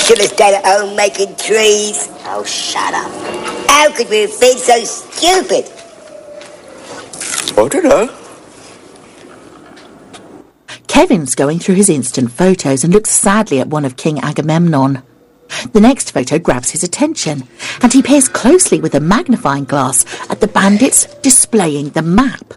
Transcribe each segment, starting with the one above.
Should have stayed at home making trees. Oh, shut up. How could we have been so stupid? I don't know. Kevin's going through his instant photos and looks sadly at one of King Agamemnon. The next photo grabs his attention, and he peers closely with a magnifying glass at the bandits displaying the map.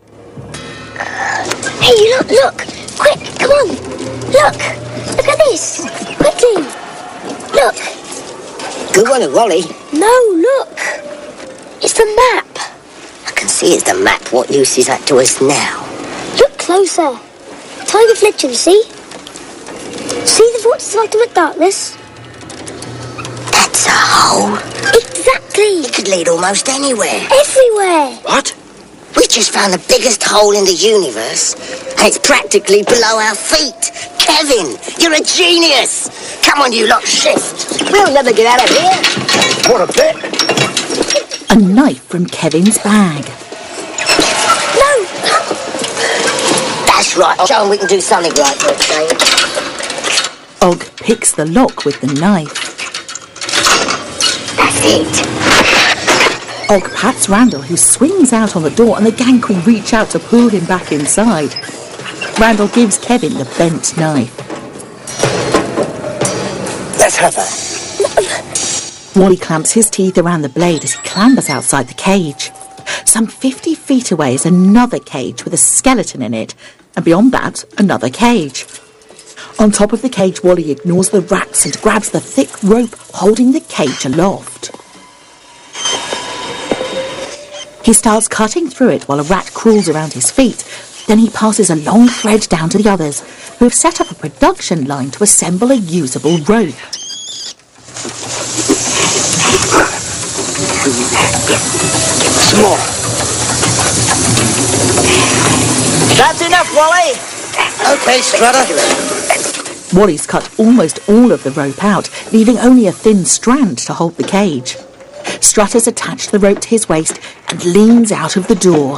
Hey, look! Quick, come on! Look at this! Quickly! Look! Good one, Wally. No, look! It's the map! I can see it's the map. What use is that to us now? Look closer! Tiny reflection, see? See the vortex of ultimate darkness? That's a hole. Exactly! It could lead almost anywhere. Everywhere! What? We just found the biggest hole in the universe, and it's practically below our feet. Kevin, you're a genius. Come on, you lot, shift. We'll never get out of here. What a bit. A knife from Kevin's bag. No! That's right. I'll show 'em we can do something like that, Dave. Og picks the lock with the knife. That's it. Og pats Randall, who swings out on the door, and the gang queen reach out to pull him back inside. Randall gives Kevin the bent knife. Let's have that. Wally clamps his teeth around the blade as he clambers outside the cage. Some 50 feet away is another cage with a skeleton in it, and beyond that, another cage. On top of the cage, Wally ignores the rats and grabs the thick rope holding the cage aloft. He starts cutting through it while a rat crawls around his feet. Then he passes a long thread down to the others, who have set up a production line to assemble a usable rope. Some more. That's enough, Wally. Okay, Strutter. Wally's cut almost all of the rope out, leaving only a thin strand to hold the cage. Strutter's attached the rope to his waist and leans out of the door.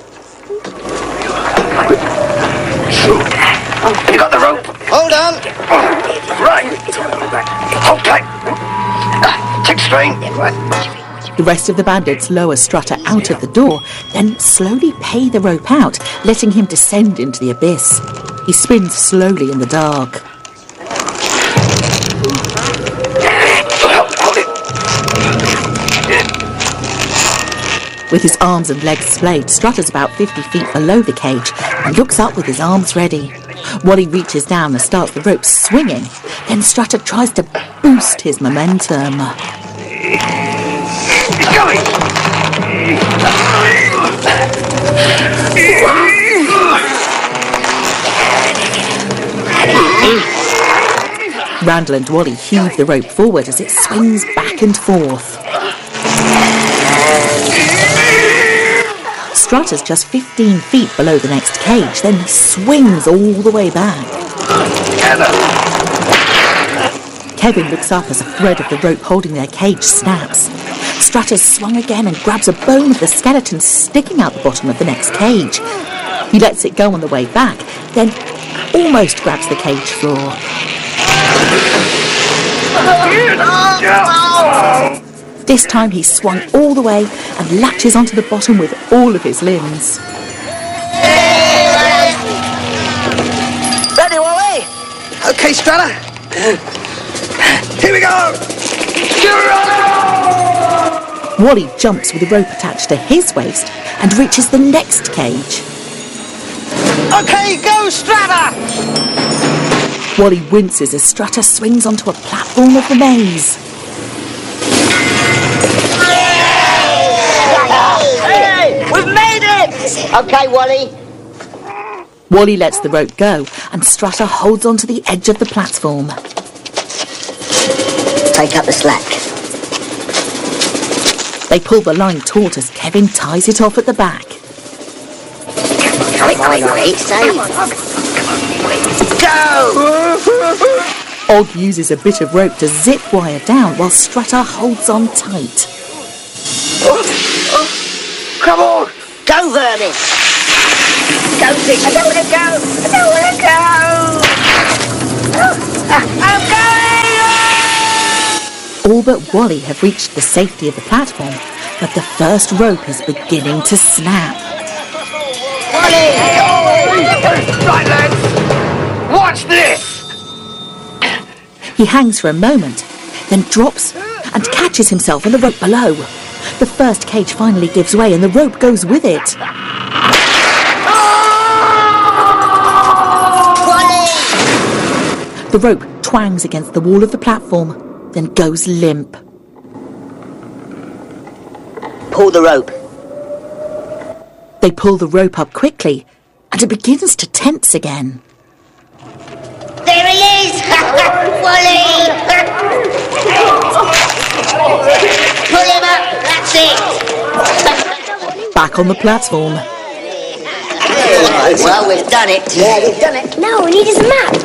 You got the rope? Hold on. Right. Okay. Take strain. The rest of the bandits lower Strutter out of the door, then slowly pay the rope out, letting him descend into the abyss. He spins slowly in the dark. Hold it. With his arms and legs splayed, Strutter's about 50 feet below the cage and looks up with his arms ready. Wally reaches down and starts the rope swinging. Then Strutter tries to boost his momentum. Going. Randall and Wally heave the rope forward as it swings back and forth. Strutter's just 15 feet below the next cage, then he swings all the way back. Kevin looks up as a thread of the rope holding their cage snaps. Strutter's swung again and grabs a bone of the skeleton sticking out the bottom of the next cage. He lets it go on the way back, then almost grabs the cage floor. This time he's swung all the way and latches onto the bottom with all of his limbs. Ready, Wally? Okay, Strutter. Here we go. Wally jumps with the rope attached to his waist and reaches the next cage. Okay, go, Strutter! Wally winces as Strutter swings onto a platform of the maze. Hey, we've made it! Okay, Wally. Wally lets the rope go and Strutter holds onto the edge of the platform. Take up the slack. They pull the line taut as Kevin ties it off at the back. Quick, save. Go! Og uses a bit of rope to zip wire down while Strutter holds on tight. Come on. Go, Vermin! Go, Dick! I don't want to go! I don't want to go! I'm going! All but Wally have reached the safety of the platform, but the first rope is beginning to snap. Right, lads. Watch this. He hangs for a moment, then drops and catches himself in the rope below. The first cage finally gives way and the rope goes with it. The rope twangs against the wall of the platform, then goes limp. Pull the rope. They pull the rope up quickly, and it begins to tense again. There he is! Wally! Pull him up, that's it! Back on the platform. Well, we've done it. Yeah, we've done it. No, we need his map.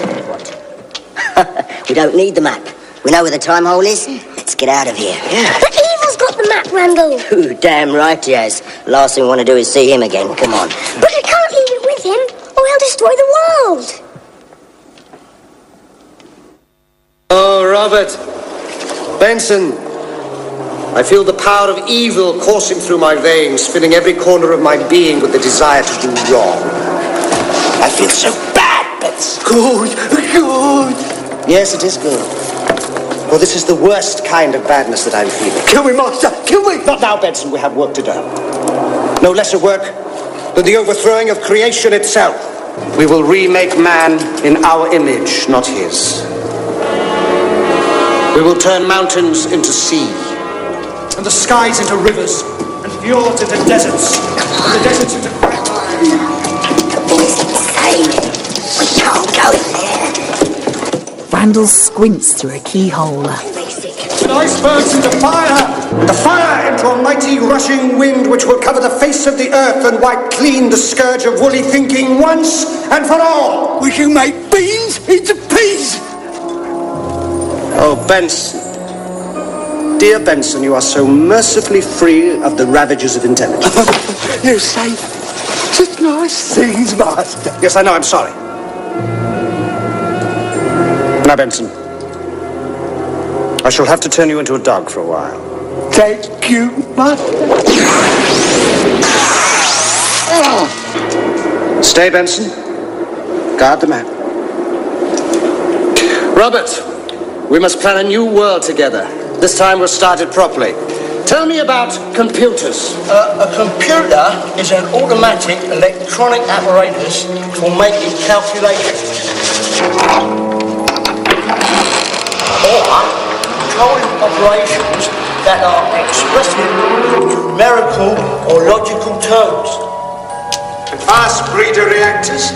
We don't need the map. We know where the time hole is. Let's get out of here. Yeah. But Evil's got the map, Randall. Ooh, damn right he has. Last thing we want to do is see him again. Come on. But we can't leave it with him, or he'll destroy the world. Oh, Robert. Benson. I feel the power of evil coursing through my veins, filling every corner of my being with the desire to do wrong. I feel so bad, Benson. Good. Yes, it is good. Well, this is the worst kind of badness that I'm feeling. Kill me, Master. Kill me. Not now, Benson. We have work to do. No lesser work than the overthrowing of creation itself. We will remake man in our image, not his. We will turn mountains into sea, and the skies into rivers, and fjords into deserts, and the deserts into The boy's insane. We can't go in there. Randall squints through a keyhole. and icebergs into fire, the fire into a mighty rushing wind which will cover the face of the earth and wipe clean the scourge of woolly thinking once and for all. We shall make beans into peas. Oh, Benson. Dear Benson, you are so mercifully free of the ravages of intelligence. You say such nice things, Master. Yes, I know, I'm sorry. Now, Benson, I shall have to turn you into a dog for a while. Thank you, Master. Stay, Benson. Guard the map. Robert, we must plan a new world together. This time we'll start it properly. Tell me about computers. A computer is an automatic electronic apparatus for making calculations or controlling operations that are expressed in numerical or logical terms. Fast breeder reactors.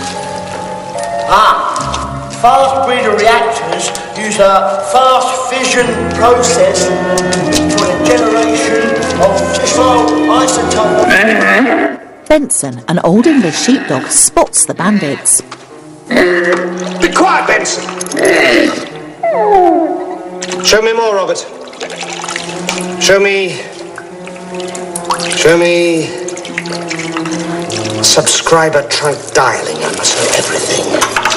Fast breeder reactors use a fast fission process for the generation of fissile isotopes. Benson, an old English sheepdog, spots the bandits. Be quiet, Benson. Show me more, Robert. Show me... Subscriber trunk dialing. I must know everything.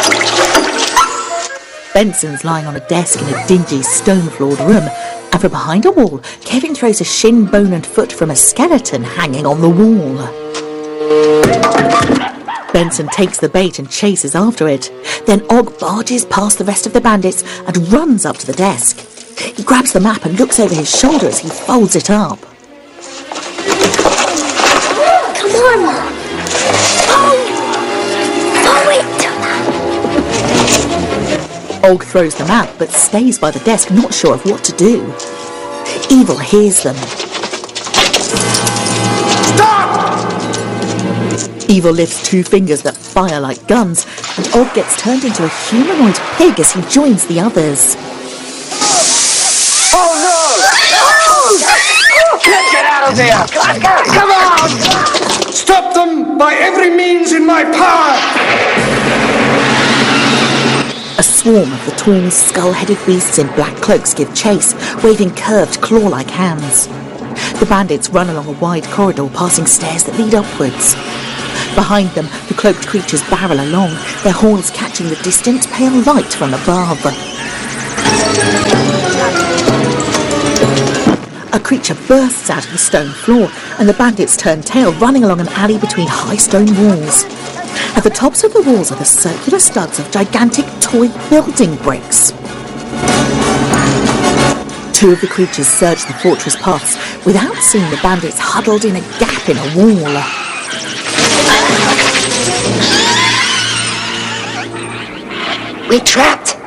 Benson's lying on a desk in a dingy, stone-floored room, and from behind a wall, Kevin throws a shin, bone and foot from a skeleton hanging on the wall. Benson takes the bait and chases after it. Then Og barges past the rest of the bandits and runs up to the desk. He grabs the map and looks over his shoulder as he folds it up. Come on! Og throws the map, but stays by the desk, not sure of what to do. Evil hears them. Stop! Evil lifts two fingers that fire like guns, and Og gets turned into a humanoid pig as he joins the others. Oh no! Let's get out of here! Come on! Stop them by every means in my power! A swarm of the tall, skull-headed beasts in black cloaks give chase, waving curved, claw-like hands. The bandits run along a wide corridor, passing stairs that lead upwards. Behind them, the cloaked creatures barrel along, their horns catching the distant pale light from above. A creature bursts out of the stone floor, and the bandits turn tail, running along an alley between high stone walls. At the tops of the walls are the circular studs of gigantic toy building bricks. Two of the creatures search the fortress paths without seeing the bandits huddled in a gap in a wall. We're trapped.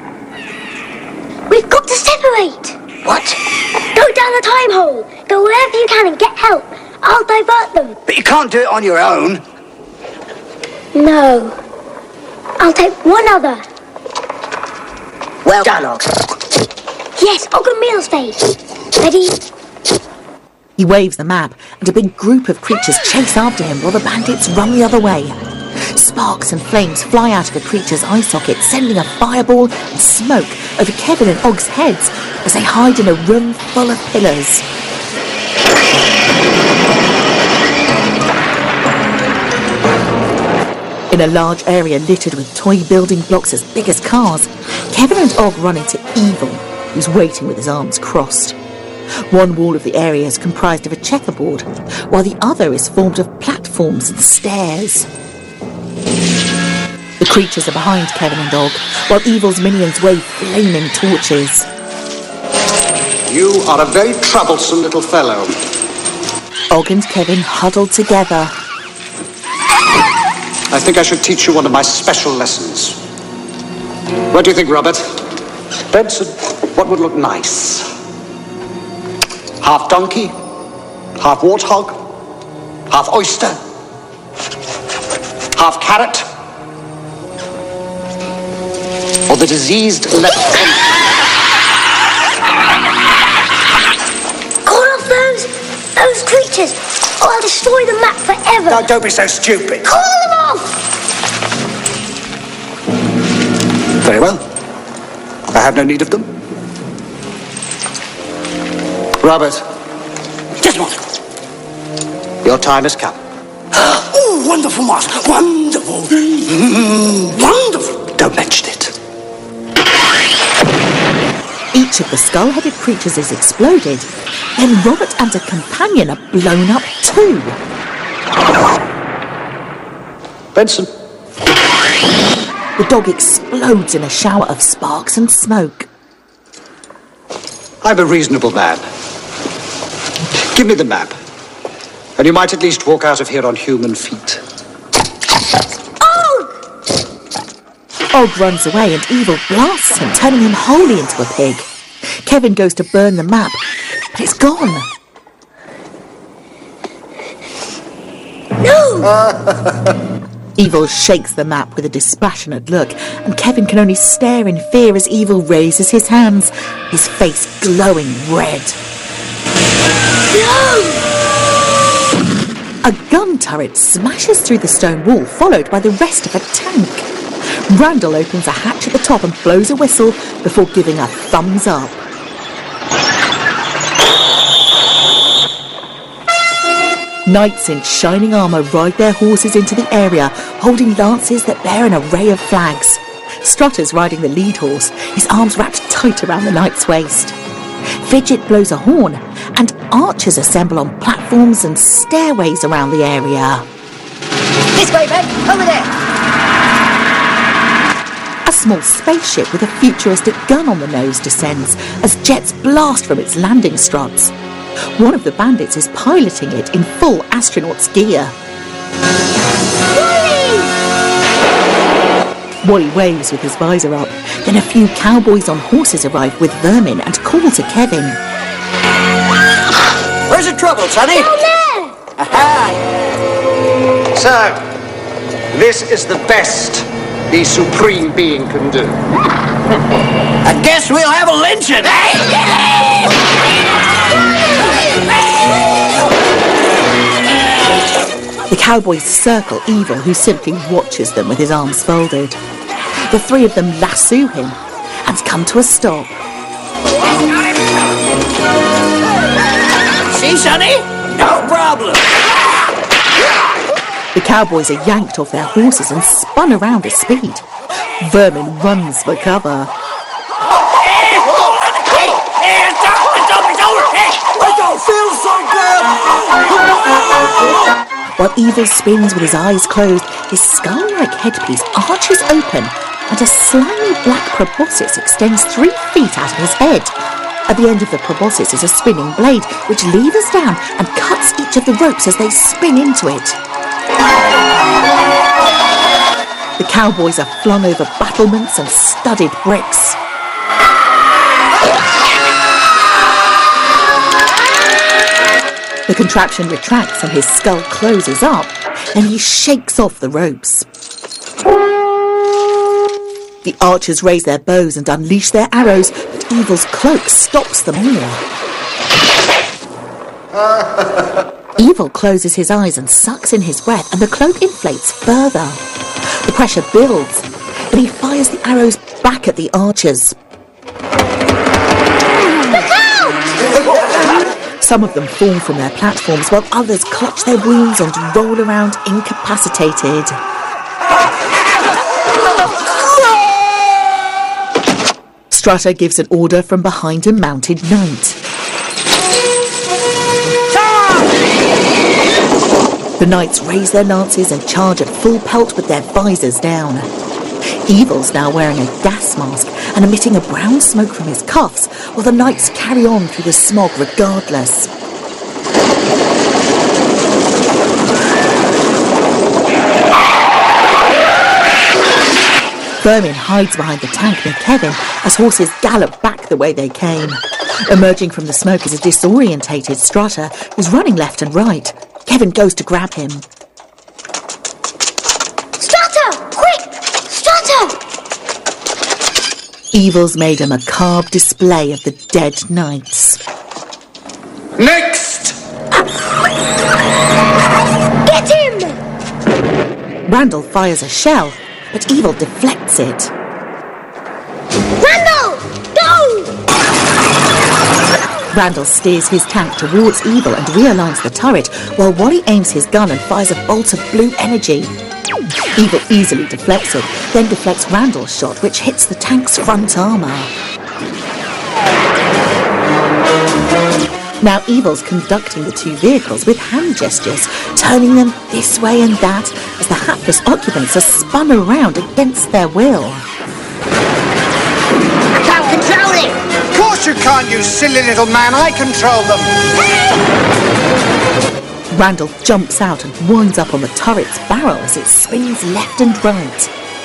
We've got to separate. What? Go down the time hole. Go wherever you can and get help. I'll divert them. But you can't do it on your own. No. I'll take one other. Well done, Og. Yes, Og and Meal's face. Ready? He waves the map, and a big group of creatures chase after him while the bandits run the other way. Sparks and flames fly out of the creature's eye socket, sending a fireball and smoke over Kevin and Og's heads as they hide in a room full of pillars. In a large area littered with toy building blocks as big as cars, Kevin and Og run into Evil, who's waiting with his arms crossed. One wall of the area is comprised of a checkerboard, while the other is formed of platforms and stairs. The creatures are behind Kevin and Og, while Evil's minions wave flaming torches. You are a very troublesome little fellow. Og and Kevin huddled together. I think I should teach you one of my special lessons. What do you think, Robert? Benson, what would look nice? Half donkey, half warthog, half oyster, half carrot, or the diseased leprechaun? Call off those creatures, or I'll destroy the map forever. No, don't be so stupid. Call them off! Very well. I have no need of them. Robert. Desmond. Your time has come. Oh, wonderful, Master. Wonderful. Wonderful. Don't mention it. Each of the skull-headed creatures is exploded. Then Robert and a companion are blown up too. Benson. The dog explodes in a shower of sparks and smoke. I'm a reasonable man. Give me the map, and you might at least walk out of here on human feet. Og runs away and Evil blasts him, turning him wholly into a pig. Kevin goes to burn the map, but it's gone. No! Evil shakes the map with a dispassionate look, and Kevin can only stare in fear as Evil raises his hands, his face glowing red. No! A gun turret smashes through the stone wall, followed by the rest of a tank. Randall opens a hatch at the top and blows a whistle before giving a thumbs up. Knights in shining armour ride their horses into the area, holding lances that bear an array of flags. Strutter's riding the lead horse, his arms wrapped tight around the knight's waist. Fidget blows a horn, and archers assemble on platforms and stairways around the area. This way, Ben. Over there. A small spaceship with a futuristic gun on the nose descends as jets blast from its landing struts. One of the bandits is piloting it in full astronaut's gear. Wally waves with his visor up. Then a few cowboys on horses arrive with vermin and call to Kevin. Where's the trouble, Sonny? Down there! Aha! So, this is the best the Supreme Being can do. I guess we'll have a lynching. The cowboys circle Evil, who simply watches them with his arms folded. The three of them lasso him and come to a stop. See, Sonny? No problem. The cowboys are yanked off their horses and spun around at speed. Vermin runs for cover. It's over. While Evil spins with his eyes closed, his skull-like headpiece arches open and a slimy black proboscis extends 3 feet out of his head. At the end of the proboscis is a spinning blade which levers down and cuts each of the ropes as they spin into it. The cowboys are flung over battlements and studded bricks. The contraption retracts and his skull closes up, and he shakes off the ropes. The archers raise their bows and unleash their arrows, but Evil's cloak stops them all. Evil closes his eyes and sucks in his breath, and the cloak inflates further. The pressure builds, but he fires the arrows back at the archers. Some of them fall from their platforms, while others clutch their wounds and roll around incapacitated. Strutter gives an order from behind a mounted knight. The knights raise their lances and charge at full pelt with their visors down. Evil's now wearing a gas mask and emitting a brown smoke from his cuffs, while the knights carry on through the smog regardless. Vermin hides behind the tank near Kevin as horses gallop back the way they came. Emerging from the smoke is a disorientated Strutter who's running left and right. Kevin goes to grab him. Strutter! Quick! Strutter! Evil's made a macabre display of the dead knights. Next! Get him! Randall fires a shell, but Evil deflects it. Randall! Go! Randall steers his tank towards Evil and realigns the turret, while Wally aims his gun and fires a bolt of blue energy. Evil easily deflects it, then deflects Randall's shot, which hits the tank's front armour. Now Evil's conducting the 2 vehicles with hand gestures, turning them this way and that as the hapless occupants are spun around against their will. I can't control it! Of course you can't, you silly little man. I control them. Randall jumps out and winds up on the turret's barrel as it spins left and right.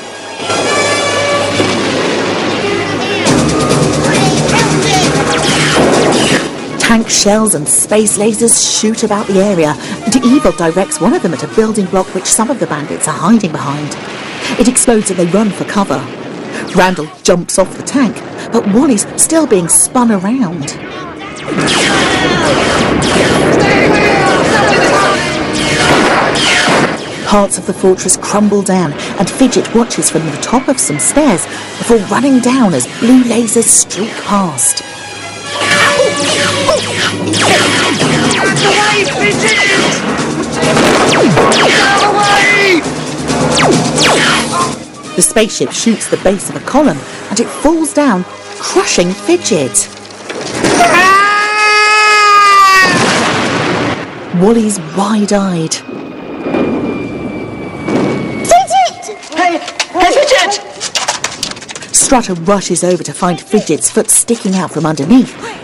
Tank shells and space lasers shoot about the area, and Evil directs one of them at a building block which some of the bandits are hiding behind. It explodes and they run for cover. Randall jumps off the tank, but Wally's still being spun around. Parts of the fortress crumble down, and Fidget watches from the top of some stairs before running down as blue lasers streak past. Out the way, Fidget! Out the way! The spaceship shoots the base of a column, and it falls down, crushing Fidget. Wally's wide-eyed. Hey, Fidget! Strutter rushes over to find Fidget's foot sticking out from underneath.